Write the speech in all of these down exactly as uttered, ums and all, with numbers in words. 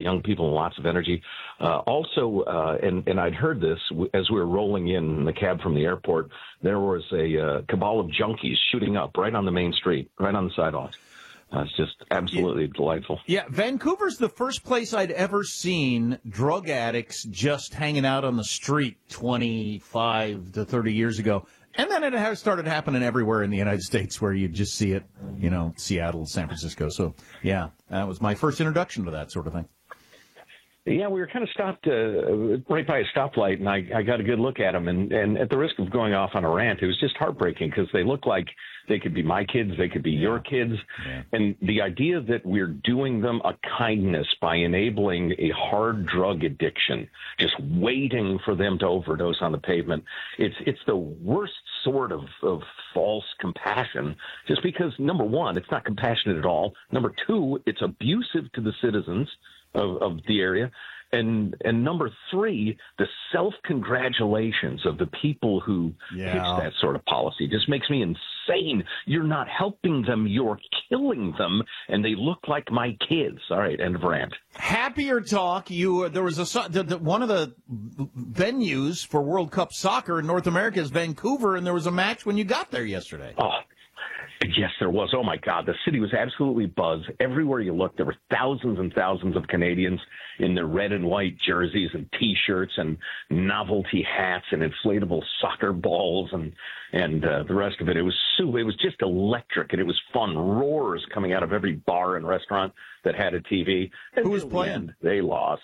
young people and lots of energy. Uh, also, uh, and, and I'd heard this as we were rolling in the cab from the airport, there was a uh, cabal of junkies shooting up right on the main street, right on the sidewalks. Uh, it's just absolutely yeah. delightful. Yeah, Vancouver's the first place I'd ever seen drug addicts just hanging out on the street twenty-five to thirty years ago. And then it has started happening everywhere in the United States where you just see it, you know, Seattle, San Francisco. So, yeah, that was my first introduction to that sort of thing. Yeah, we were kind of stopped uh, right by a stoplight, and I, I got a good look at them. And, and at the risk of going off on a rant, it was just heartbreaking because they look like they could be my kids, they could be yeah. your kids. Yeah. And the idea that we're doing them a kindness by enabling a hard drug addiction, just waiting for them to overdose on the pavement, it's it's the worst sort of, of false compassion, just because, number one, it's not compassionate at all. Number two, it's abusive to the citizens of, of the area. And and number three, the self-congratulations of the people who yeah. pitch that sort of policy just makes me insane. You're not helping them, you're killing them, and they look like my kids. All right, end of rant. Happier talk. You there was a the, the, one of the venues for World Cup soccer in North America is Vancouver, and there was a match when you got there yesterday. Oh. Yes, there was. Oh, my God. The city was absolutely buzz. Everywhere you looked, there were thousands and thousands of Canadians in their red and white jerseys and T-shirts and novelty hats and inflatable soccer balls and and uh, the rest of it. It was so, it was just electric, and it was fun. Roars coming out of every bar and restaurant that had a T V. And who was playing? The they lost.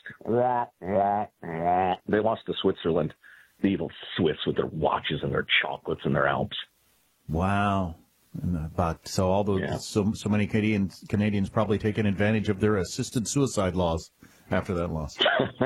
They lost to Switzerland, the evil Swiss with their watches and their chocolates and their Alps. Wow. And about so all those yeah. so so many Canadians Canadians probably taking advantage of their assisted suicide laws after that loss.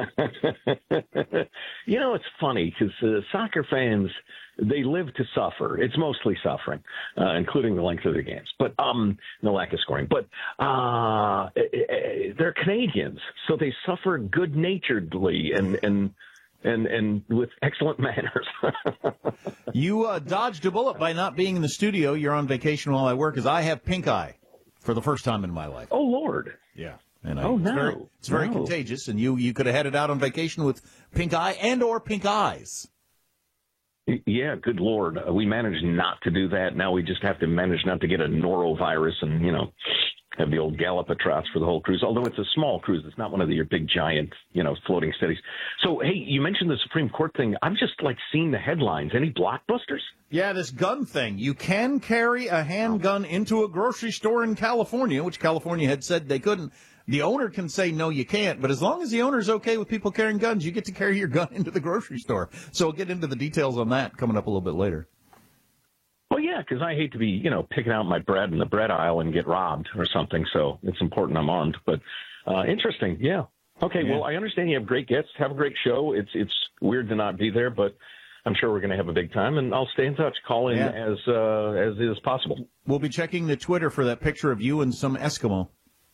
You know, it's funny because uh, soccer fans, they live to suffer. It's mostly suffering, uh, including the length of their games, but um, the lack of scoring. But uh, they're Canadians, so they suffer good-naturedly and and. And and with excellent manners. You uh, dodged a bullet by not being in the studio. You're on vacation while I work, because I have pink eye for the first time in my life. Oh, Lord. Yeah. And I, oh, it's no. Very, it's very no. contagious, and you, you could have headed out on vacation with pink eye and or pink eyes. Yeah, good Lord. Uh, we managed not to do that. Now we just have to manage not to get a norovirus and, you know, have the old Gallipotrops for the whole cruise, although it's a small cruise. It's not one of the, your big, giant, you know, floating cities. So, hey, you mentioned the Supreme Court thing. I'm just, like, seeing the headlines. Any blockbusters? Yeah, this gun thing. You can carry a handgun into a grocery store in California, which California had said they couldn't. The owner can say, no, you can't. But as long as the owner's okay with people carrying guns, you get to carry your gun into the grocery store. So we'll get into the details on that coming up a little bit later. Well, yeah, because I hate to be, you know, picking out my bread in the bread aisle and get robbed or something. So it's important I'm armed. But uh, interesting, yeah. Okay, yeah. Well, I understand you have great guests. Have a great show. It's it's weird to not be there, but I'm sure we're going to have a big time. And I'll stay in touch. Call in yeah. as uh, as is possible. We'll be checking the Twitter for that picture of you and some Eskimo.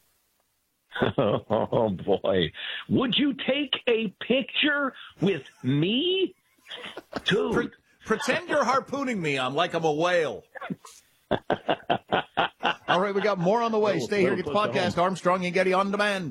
Oh, boy. Would you take a picture with me? Dude. Pre- pretend you're harpooning me. I'm like I'm a whale. All right, we got more on the way. Stay here. Get the podcast. Armstrong and Getty on demand.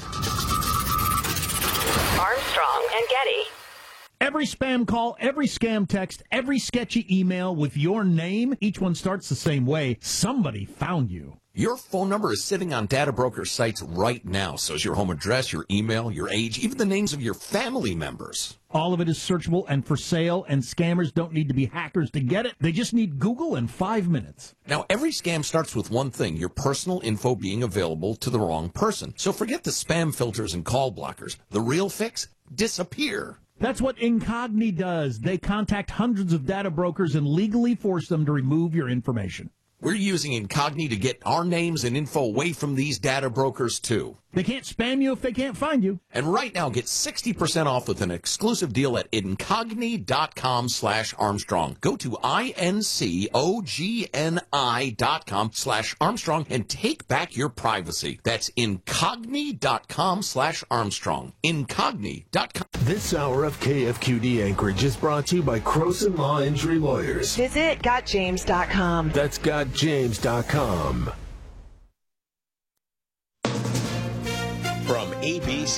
Armstrong and Getty. Every spam call, every scam text, every sketchy email with your name, each one starts the same way. Somebody found you. Your phone number is sitting on data broker sites right now. So is your home address, your email, your age, even the names of your family members. All of it is searchable and for sale, and scammers don't need to be hackers to get it. They just need Google in five minutes. Now, every scam starts with one thing, your personal info being available to the wrong person. So forget the spam filters and call blockers. The real fix? Disappear. That's what Incogni does. They contact hundreds of data brokers and legally force them to remove your information. We're using Incogni to get our names and info away from these data brokers, too. They can't spam you if they can't find you. And right now, get sixty percent off with an exclusive deal at Incogni.com slash Armstrong. Go to I-N-C-O-G-N-I dot com slash Armstrong and take back your privacy. That's Incogni.com slash Armstrong. Incogni dot com. This hour of K F Q D Anchorage is brought to you by Croson Law Injury Lawyers. Visit got james dot com. That's got james dot com. From A B C.